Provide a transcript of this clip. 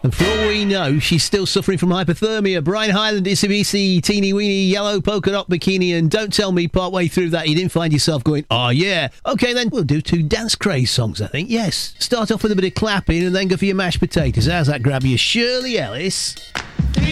And for all we know, she's still suffering from hypothermia. Brian Hyland, Itsy Bitsy, Teeny Weeny, Yellow Polka Dot Bikini, and don't tell me partway through that you didn't find yourself going, oh yeah. Okay then, we'll do 2 dance craze songs, I think, yes. Start off with a bit of clapping and then go for your mashed potatoes. How's that grab you? Shirley Ellis.